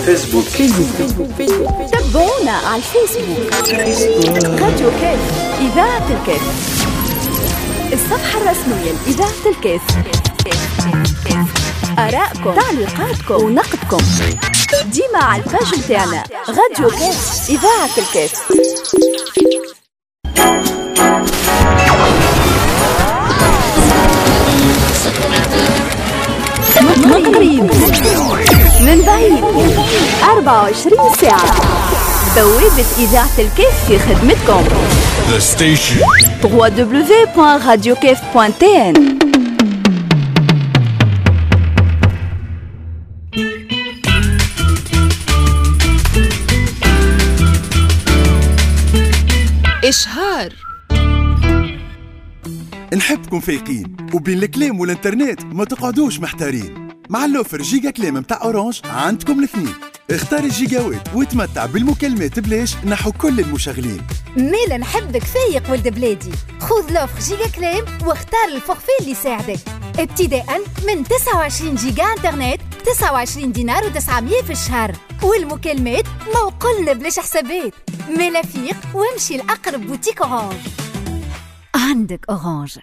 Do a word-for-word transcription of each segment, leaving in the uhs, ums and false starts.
فيسبوك فيسبوك تابعونا على الفيسبوك راديو كاف إذاعة الكاف، الصفحة الرسمية لإذاعة الكاف. آراءكم، تعليقاتكم ونقدكم ديما على الباج متاعنا راديو كاف إذاعة الكاف. من قريب من بعيد أربعة وعشرين ساعة، بوابة إذاعة الكاف في خدمتكم. The station دبليو دبليو دبليو دوت راديو كاف دوت تي ان. إشهار. نحبكم فايقين وبين الكلام والانترنت ما تقعدوش محتارين. مع اللوفر جيجا كلام متاع اورانج عندكم الاثنين. اختار الجيجاوات وتمتع بالمكالمات بلاش نحو كل المشغلين. ميلا نحبك فايق ولد بلادي، خذ لوفر جيجا كلام واختار الفورفي اللي يساعدك ابتداء من تسعة وعشرين جيجا انترنت تسعة وعشرين دينار وتسعمية في الشهر، والمكالمات موقلنا بلاش حسابات. ميلا فيق وامشي لأقرب بوتيك اورانج. عندك اورانج.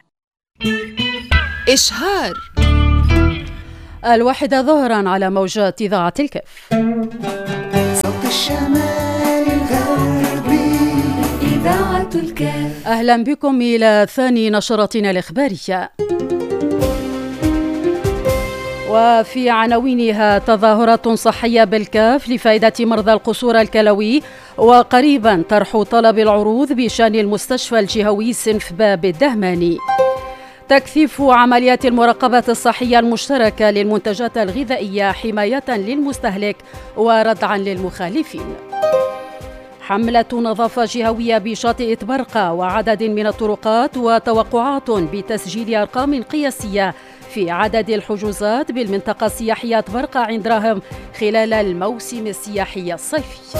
إشهار. الواحدة ظهرا على موجات إذاعة الكاف. صوت الشمال الغربي إذاعة الكاف. أهلا بكم إلى ثاني نشرتنا الإخبارية، وفي عناوينها تظاهرات صحية بالكاف لفائدة مرضى القصور الكلوي، وقريبا طرح طلب العروض بشأن المستشفى الجهوي سنف باب الدهماني. تكثيف عمليات المراقبة الصحية المشتركة للمنتجات الغذائية حماية للمستهلك وردعا للمخالفين. حملة نظافة جهوية بشاطئ برقة وعدد من الطرقات، وتوقعات بتسجيل أرقام قياسية في عدد الحجوزات بالمنطقة السياحية برقة عند راهم خلال الموسم السياحي الصيفي.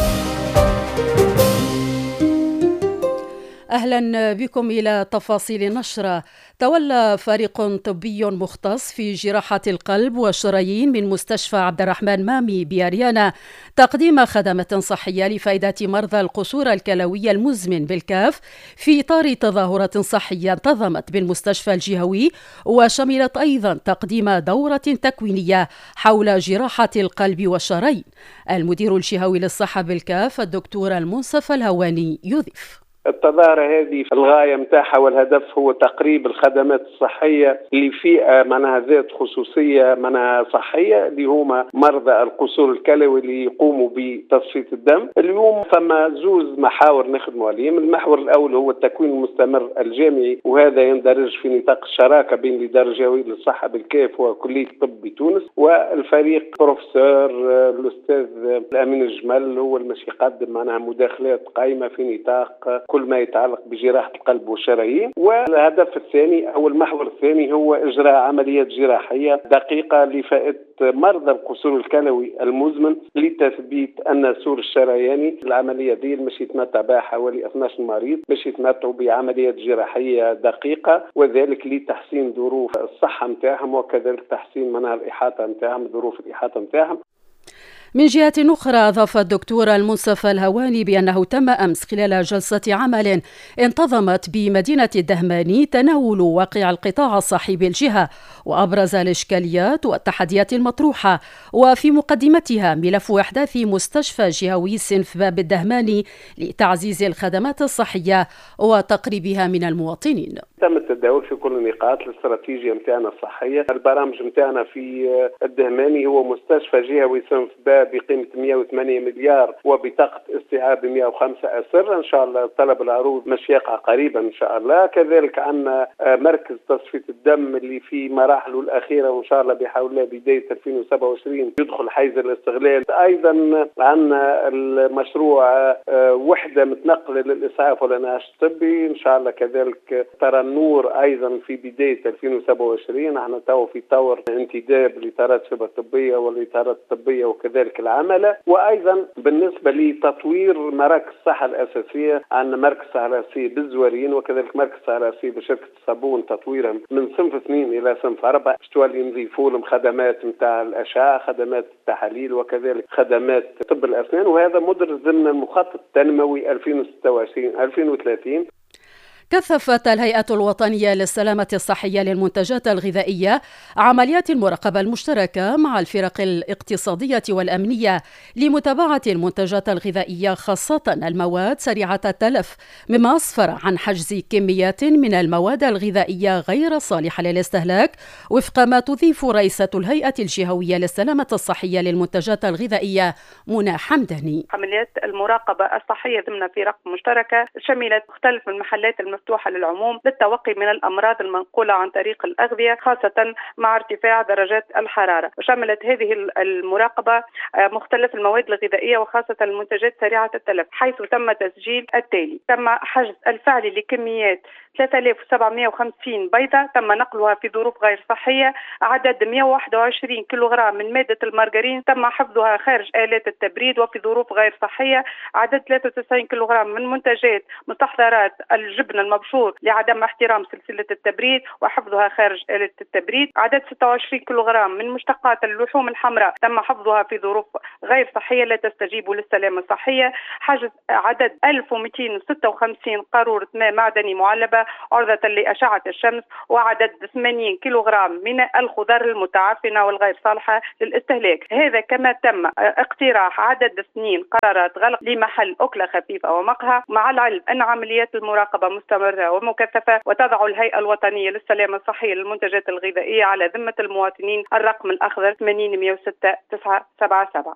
أهلا بكم إلى تفاصيل النشرة. تولى فريق طبي مختص في جراحة القلب والشرايين من مستشفى عبد الرحمن مامي بأريانا تقديم خدمات صحية لفائدة مرضى القصور الكلوي المزمن بالكاف في إطار تظاهرة صحية انتظمت بالمستشفى الجهوي، وشملت أيضا تقديم دورة تكوينية حول جراحة القلب والشرايين. المدير الجهوي للصحة بالكاف الدكتور المنصف الهواني يضيف: التظاهرة هذه الغاية متاعها والهدف هو تقريب الخدمات الصحية لفئة معناها ذات خصوصية معناها صحية اللي هما مرضى القصور الكلوي اللي يقوموا بتصفية الدم. اليوم فما زوز محاور نخدموا عليهم. المحور الأول هو التكوين المستمر الجامعي، وهذا يندرج في نطاق الشراكة بين الإدارة الجهوية للصحة بالكاف وكلية الطب بتونس والفريق بروفيسور الأستاذ الأمين الجمل، هو المشي يقدم معناها مداخلات قائمة في نطاق كل ما يتعلق بجراحة القلب والشرايين. والهدف الثاني أو المحور الثاني هو إجراء عمليات جراحية دقيقة لفائدة مرضى القصور الكلوي المزمن لتثبيت أن سور الشرياني العملية دي مش يتمتع بها حوالي اثني عشر مريض، مش يتمتعوا بعمليات جراحية دقيقة، وذلك لتحسين ظروف الصحة متاعهم وكذلك تحسين منها الإحاطة متاعهم، ظروف الإحاطة متاعهم. من جهة أخرى أضاف الدكتور المنصف الهواني بأنه تم أمس خلال جلسة عمل انتظمت بمدينة الدهماني تناول واقع القطاع الصحي بالجهة وأبرز الإشكاليات والتحديات المطروحة، وفي مقدمتها ملف إحداث مستشفى جهوي سنف باب الدهماني لتعزيز الخدمات الصحية وتقريبها من المواطنين. تم التداول في كل النقاط الاستراتيجية متاعنا الصحية. البرامج متاعنا في الدهماني هو مستشفى جهوي سنف باب بقيمة مئة وثمانية مليار وبطاقة استيعاب مئة وخمسة أسر. إن شاء الله طلب العروض مش يقع قريبا إن شاء الله. كذلك عندنا مركز تصفية الدم اللي في مراحله الأخيرة، وإن شاء الله بحول الله بداية ألفين وسبعة وعشرين يدخل حيز الاستغلال. أيضا عندنا المشروع وحدة متنقلة للإسعاف والإنعاش الطبي، إن شاء الله كذلك ترى النور ايضا في بدايه ألفين وسبعة وعشرين. احنا تو في طور انتداب الاطارات الشبه الطبيه والاطارات الطبيه وكذلك العمله. وايضا بالنسبه لتطوير مراكز الصحه الاساسيه، عندنا مركز الصحه الاساسيه بالزوارين وكذلك مركز الصحه الاساسيه بشركه الصابون، تطويرها من صنف اثنين الى صنف اربعه باش تولي نضيفوا لهم خدمات نتاع الاشعه، خدمات التحاليل وكذلك خدمات طب الاسنان. وهذا مدرج ضمن المخطط التنموي ألفين وستة وعشرين ألفين وثلاثين. كثفت الهيئة الوطنية للسلامة الصحية للمنتجات الغذائية عمليات المراقبة المشتركة مع الفرق الاقتصادية والأمنية لمتابعة المنتجات الغذائية خاصة المواد سريعة التلف، مما أسفر عن حجز كميات من المواد الغذائية غير صالحة للاستهلاك وفق ما تضيف رئيسة الهيئة الجهوية للسلامة الصحية للمنتجات الغذائية منى حمداني. عمليات المراقبة الصحية ضمن فرق مشتركة شملت مختلف المحلات المفتوحة للعموم للتوقي من الأمراض المنقولة عن طريق الأغذية خاصة مع ارتفاع درجات الحرارة. وشملت هذه المراقبة مختلف المواد الغذائية وخاصة المنتجات سريعة التلف، حيث تم تسجيل التالي: تم حجز الفعلي لكميات ثلاثة آلاف وسبعمائة وخمسين بيضة تم نقلها في ظروف غير صحية، عدد مئة وواحد وعشرين كيلوغرام من مادة المارغرين تم حفظها خارج آلات التبريد وفي ظروف غير صحية، عدد ثلاثة وتسعين كيلوغرام من منتجات مستحضرات الجبن المبشور لعدم احترام سلسلة التبريد وحفظها خارج آلة التبريد، عدد ستة وعشرين كيلوغرام من مشتقات اللحوم الحمراء تم حفظها في ظروف غير صحية لا تستجيب للسلامة الصحية، حجز عدد ألف ومئتين وستة وخمسين قارورة ماء معدني معلبة عرضة لأشعة الشمس، وعدد ثمانين كيلوغرام من الخضار المتعفنة والغير صالحة للاستهلاك. هذا كما تم اقتراح عدد سنين قرارات غلق لمحل أكلة خفيفة ومقهى، مع العلم أن عمليات المراقبة مستمرة ومكثفة، وتضع الهيئة الوطنية للسلامة الصحية للمنتجات الغذائية على ذمة المواطنين الرقم الأخضر ثمانين مئة وستة تسعة سبعة سبعة.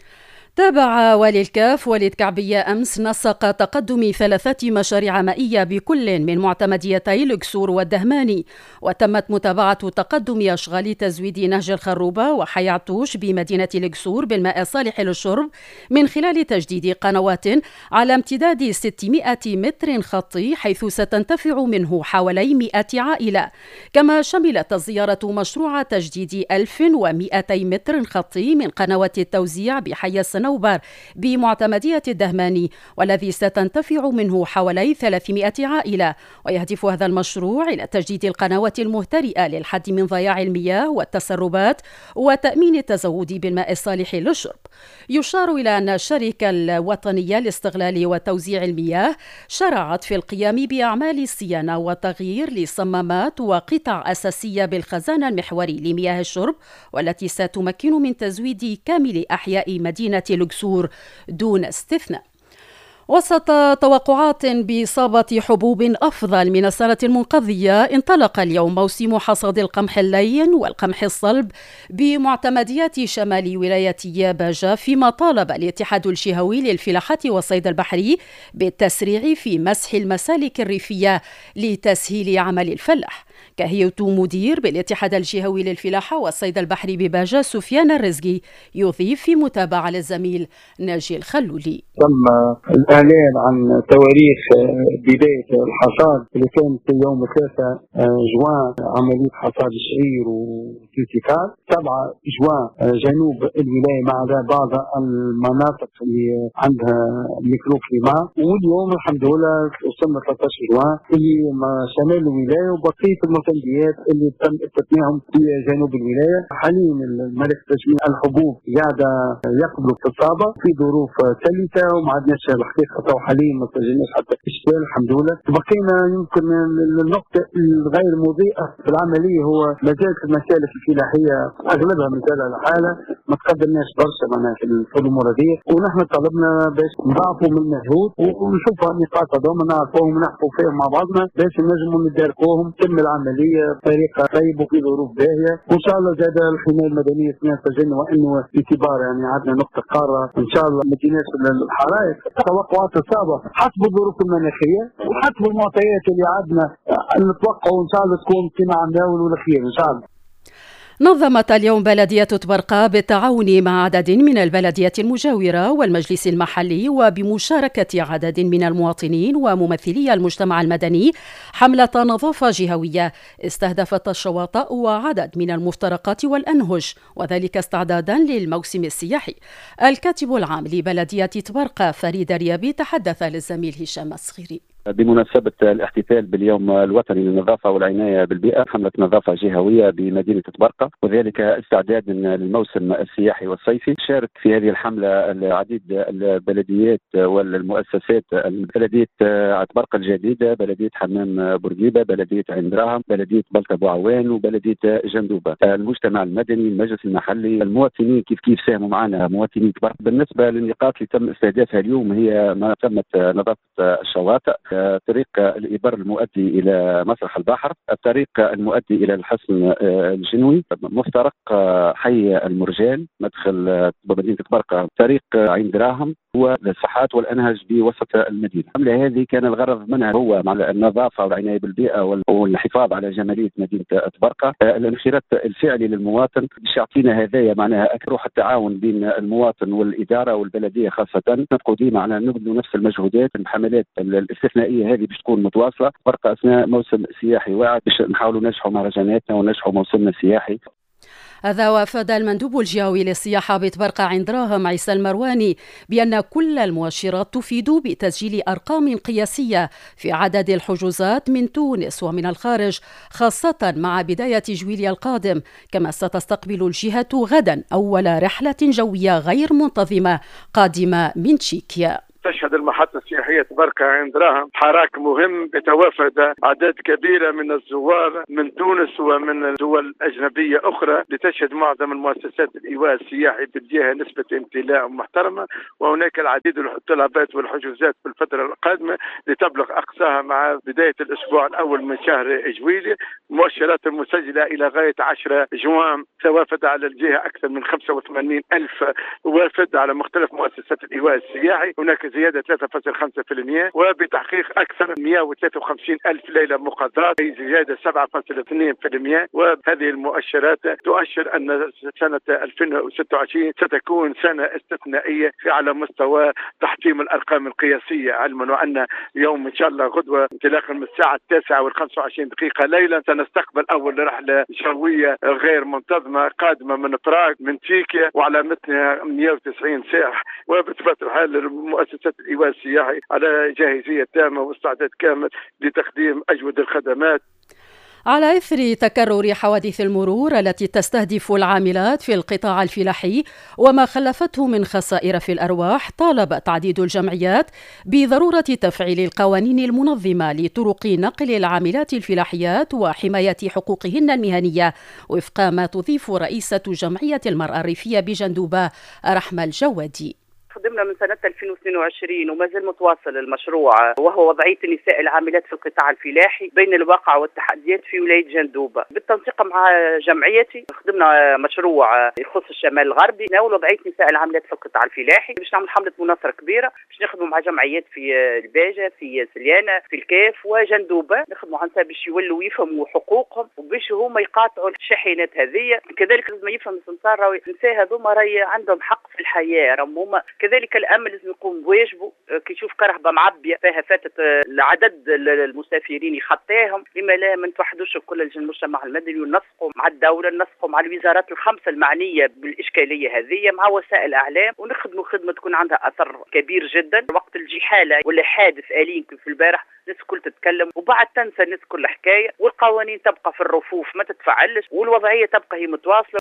تابع والي الكاف وليد كعبية أمس نسق تقدم ثلاثة مشاريع مائية بكل من معتمديتي لكسور والدهماني، وتمت متابعة تقدم أشغال تزويد نهج الخروبة وحي عطوش بمدينة لكسور بالماء الصالح للشرب من خلال تجديد قنوات على امتداد ستمائة متر خطي، حيث ستنتفع منه حوالي مئة عائلة. كما شملت الزيارة مشروع تجديد ألف ومئتي متر خطي من قنوات التوزيع بحي السنة نوبار بمعتمدية الدهماني، والذي ستنتفع منه حوالي ثلاثمائة عائلة. ويهدف هذا المشروع إلى تجديد القنوات المهترئة للحد من ضياع المياه والتسربات وتأمين التزود بالماء الصالح للشرب. يشار إلى أن الشركة الوطنية لاستغلال وتوزيع المياه شرعت في القيام بأعمال الصيانة والتغيير لصمامات وقطع أساسية بالخزان المحوري لمياه الشرب، والتي ستمكن من تزويد كامل أحياء مدينة لكسور دون استثناء. وسط توقعات بإصابة حبوب أفضل من السنة المنقضية، انطلق اليوم موسم حصاد القمح اللين والقمح الصلب بمعتمديات شمال ولاية ياباجة، فيما طالب الاتحاد الجهوي للفلاحة والصيد البحري بالتسريع في مسح المسالك الريفية لتسهيل عمل الفلاح. كهيئة مدير بالاتحاد الجهوي للفلاحة والصيد البحري بباجة سفيان الرزقي يضيف في متابعة للزميل ناجي الخلولي. تم الإعلان عن تواريخ بداية الحصاد اللي كانت في يوم ثلاثة جوان عملية حصاد الشعير والتيكال، سبعة جوان جنوب الولاية مع بعض المناطق اللي عندها ميكروكليما، واليوم الحمد لله وصلنا ثلاثة عشر جوان اللي شمال الولاية وبقية المعتمديات اللي تم استثنائهم في جنوب الولاية. حاليا الملك تجميع الحبوب قاعدة يقبل استصابة في ظروف سلسة وما عندناش الحقيقة تو حاليا ما سجلناش حتى اشكال الحمد لله. بقينا يمكن النقطة الغير مضيئة في العملية هو مجال المسالك الفلاحية اغلبها مثال الحالة ما تقدمناش برشا معناها في الامور هذه، ونحن طلبنا باش نضاعفوا من المجهود ونشوفوا النقاط هذوما نعرفوهم ونحكوا فيهم مع بعضنا باش نجموا نداركوهم تم العملية بطريقة طيبة وفي ظروف باهية. وان شاء الله زاد الحماية المدنية اثنين سجلنا وانه باعتبار يعني عندنا نقطة قارة ان شاء الله ما تجيناش الحرائق. توقعات الصعبة حسب الظروف المناخية وحسب المعطيات اللي عندنا نتوقعوا ان شاء الله تكون في عام الاول والاخير ان شاء الله. نظمت اليوم بلدية تبرقة بالتعاون مع عدد من البلديات المجاورة والمجلس المحلي وبمشاركة عدد من المواطنين وممثلي المجتمع المدني حملة نظافة جهوية استهدفت الشواطئ وعدد من المفترقات والأنهج، وذلك استعدادا للموسم السياحي. الكاتب العام لبلدية تبرقة فريد ريابي تحدث للزميل هشام الصغيري. بمناسبة الاحتفال باليوم الوطني للنظافة والعناية بالبيئة، حملة نظافة جهوية بمدينة تبرقة، وذلك استعدادا للموسم السياحي والصيفي. شارك في هذه الحملة العديد البلديات والمؤسسات، بلدية تبرقة الجديدة، بلدية حمام بورقيبة، بلدية عين دراهم، بلدية بلطة بوعوان، وبلدية جندوبة. المجتمع المدني، المجلس المحلي، المواطنين كيف كيف ساهموا معنا مواطنين تبرقة. بالنسبة للنقاط اللي تم استهدافها اليوم هي ما تمت نظافة الشواطئ، الطريق الإبر المؤدي إلى مسرح البحر، الطريق المؤدي إلى الحصن الجنوي، مفترق حي المرجان، مدخل مدينة تبرقة، طريق عين دراهم، والساحات والأنهج بوسط المدينة. الحملة هذه كان الغرض منها هو مع النظافة والعناية بالبيئة والحفاظ على جمالية مدينة تبرقة، الانخراط الفعلي للمواطن باش يعطينا هدايا معناها روح التعاون بين المواطن والإدارة والبلدية خاصة. نبقوا ديما على نبذلوا نفس المجهودات. الحملات الاستثنائية هذه باش تكون متواصلة تبرقة أثناء موسم سياحي واعد باش نحاولوا ننجحوا مهرجاناتنا وننجحوا موسمنا السياحي. هذا وافاد المندوب الجهوي للسياحة بتبرقة عين دراهم عيسى المرواني بأن كل المؤشرات تفيد بتسجيل أرقام قياسية في عدد الحجوزات من تونس ومن الخارج، خاصة مع بداية جويليا القادم. كما ستستقبل الجهة غدا أول رحلة جوية غير منتظمة قادمة من تشيكيا. تشهد المحطة السياحية تبرقة عين دراهم حراك مهم، يتوافد أعداد كبيرة من الزوار من تونس ومن دول أجنبية أخرى، لتشهد معظم المؤسسات الإيواء السياحي بديها نسبة امتلاء محترمة، وهناك العديد من الطلبات والحجوزات في الفترة القادمة لتبلغ أقصاها مع بداية الأسبوع الأول من شهر جويلية. مؤشرات المسجلة إلى غاية عشرة جوان، توافد على الجهة أكثر من خمسة وثمانين ألف وافد على مختلف مؤسسات الإيواء السياحي، هناك زيادة ثلاثة فاصلة خمسة بالمئة، وبتحقيق أكثر من مئة وثلاثة وخمسين ألف ليلة مقاضاة، أي زيادة سبعة فاصلة اثنين بالمئة. وهذه المؤشرات تؤشر أن سنة ألفين وستة وعشرين ستكون سنة استثنائية على مستوى تحطيم الأرقام القياسية، علما وأن يوم إن شاء الله غدوة انطلاقا من الساعة التاسعة والخمسة وعشرين دقيقة ليلا سنستقبل أول رحلة جوية غير منتظمة قادمة من براغ من تشيكيا، وعلى متنها مئة وتسعين سائح. وبطبيعة الحال المؤسسة الإيواء السياحي على جاهزية تامة واستعداد كامل لتقديم أجود الخدمات. على إثر تكرر حوادث المرور التي تستهدف العاملات في القطاع الفلاحي وما خلفته من خسائر في الأرواح، طالبت عديد الجمعيات بضرورة تفعيل القوانين المنظمة لطرق نقل العاملات الفلاحيات وحماية حقوقهن المهنية، وفق ما تضيف رئيسة جمعية المرأة الريفية بجندوبة رحمة الجوادي. خدمنا من سنة ألفين واثنين وعشرين وما زال متواصل المشروع، وهو وضعية النساء العاملات في القطاع الفلاحي بين الواقع والتحديات في ولاية جندوبة. بالتنسيق مع جمعيتي خدمنا مشروع يخص الشمال الغربي ناول وضعية النساء العاملات في القطاع الفلاحي، باش نعمل حملة مناصرة كبيرة، باش نخدموا مع جمعيات في الباجة، في سليانة، في الكاف وجندوبة، نخدموا عنها باش يولوا يفهموا حقوقهم وباش هما يقاطعوا الشاحنات هذه. كذلك لازم يفهم السمسار راهي النساء هذوما راهي عندهم حق في الحياة، راهم هما كذلك الامن لازم يقوم بواجبه. كي يشوف كرهبه معبيه فيها فاتت العدد المسافرين يخطيهم، لما لا ما نتوحدوش كل المجتمع المدني وننسقوا مع الدوله، ننسقوا مع الوزارات الخمسه المعنيه بالاشكاليه هذه، مع وسائل الاعلام، ونخدموا خدمه تكون عندها اثر كبير جدا. وقت الجي حاله ولا حادث اليم في البارح الناس الكل تتكلم وبعد تنسى الناس كل حكايه، والقوانين تبقى في الرفوف ما تتفعلش، والوضعيه تبقى هي متواصله.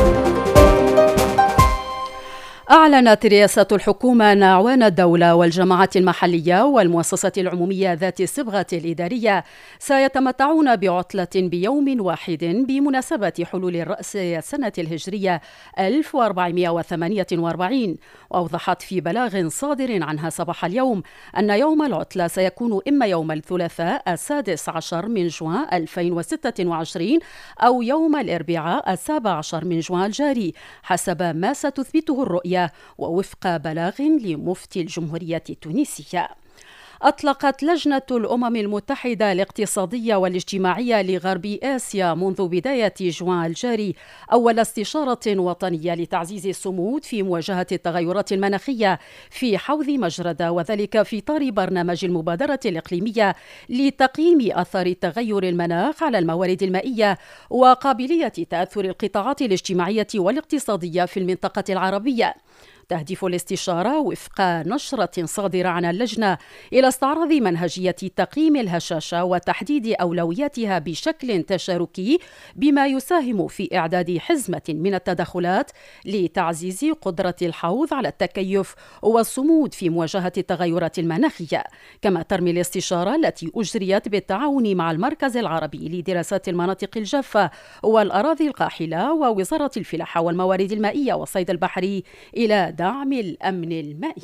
أعلنت رئاسة الحكومة أن أعوان الدولة والجماعات المحلية والمؤسسات العمومية ذات الصبغة الإدارية سيتمتعون بعطلة بيوم واحد بمناسبة حلول الرأس السنة الهجرية ألف وأربعمئة وثمانية وأربعين. وأوضحت في بلاغ صادر عنها صباح اليوم أن يوم العطلة سيكون إما يوم الثلاثاء السادس عشر من جوان ألفين وستة وعشرين أو يوم الأربعاء السابع عشر من جوان الجاري، حسب ما ستثبته الرؤية ووفق بلاغ لمفتي الجمهورية التونسية. أطلقت لجنة الأمم المتحدة الاقتصادية والاجتماعية لغرب آسيا منذ بداية جوان الجاري أول استشارة وطنية لتعزيز الصمود في مواجهة التغيرات المناخية في حوض مجردة، وذلك في إطار برنامج المبادرة الإقليمية لتقييم أثر تغير المناخ على الموارد المائية وقابلية تأثر القطاعات الاجتماعية والاقتصادية في المنطقة العربية. تهدف الاستشارة وفق نشرة صادرة عن اللجنة إلى استعراض منهجية تقييم الهشاشة وتحديد أولوياتها بشكل تشاركي، بما يساهم في إعداد حزمة من التدخلات لتعزيز قدرة الحوض على التكيف والصمود في مواجهة التغيرات المناخية. كما ترمي الاستشارة التي أجريت بالتعاون مع المركز العربي لدراسات المناطق الجافة والأراضي القاحلة ووزارة الفلاحة والموارد المائية والصيد البحري إلى دعم الأمن المائي.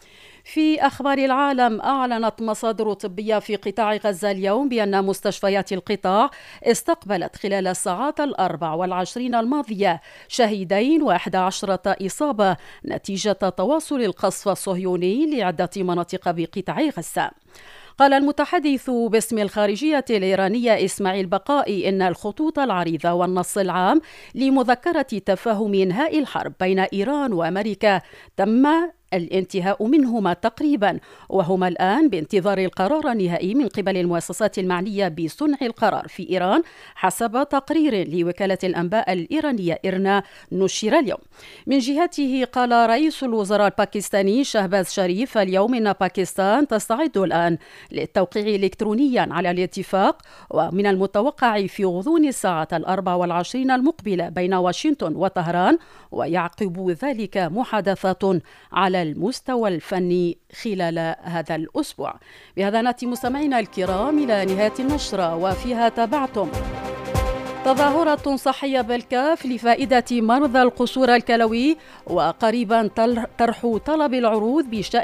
في أخبار العالم، أعلنت مصادر طبية في قطاع غزة اليوم بأن مستشفيات القطاع استقبلت خلال الساعات الأربع والعشرين الماضية شهيدين وأحد عشرة إصابة نتيجة تواصل القصف الصهيوني لعدة مناطق بقطاع غزة. قال المتحدث باسم الخارجية الإيرانية إسماعيل بقائي إن الخطوط العريضة والنص العام لمذكرة تفاهم إنهاء الحرب بين إيران وأمريكا تم الانتهاء منهما تقريبا، وهما الآن بانتظار القرار النهائي من قبل المؤسسات المعنية بصنع القرار في إيران، حسب تقرير لوكالة الأنباء الإيرانية إيرنا نشر اليوم. من جهته قال رئيس الوزراء الباكستاني شهباز شريف اليوم إن باكستان تستعد الآن للتوقيع إلكترونيا على الاتفاق، ومن المتوقع في غضون الساعة الأربع والعشرين المقبلة بين واشنطن وطهران، ويعقب ذلك محادثات على المستوى الفني خلال هذا الأسبوع. بهذا نأتي مستمعينا الكرام إلى نهاية النشرة، وفيها تابعتم تظاهرة صحية بالكاف لفائدة مرضى القصور الكلوي، وقريبا طرح طلب العروض بشأن